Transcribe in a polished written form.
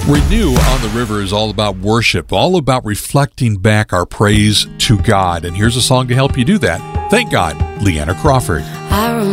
Renew on the River is all about worship, all about reflecting back our praise to God. And here's a song to help you do that. Thank God, Leanna Crawford.